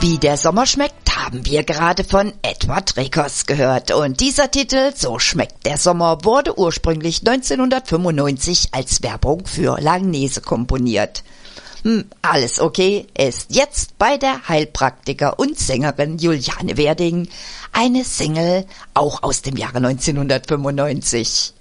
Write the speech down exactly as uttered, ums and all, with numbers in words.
Wie der Sommer schmeckt, haben wir gerade von Edward Rekos gehört. Und dieser Titel, So schmeckt der Sommer, wurde ursprünglich neunzehnhundertfünfundneunzig als Werbung für Langnese komponiert. Hm, alles okay, ist jetzt bei der Heilpraktiker und Sängerin Juliane Werding eine Single, auch aus dem Jahre neunzehnhundertfünfundneunzig.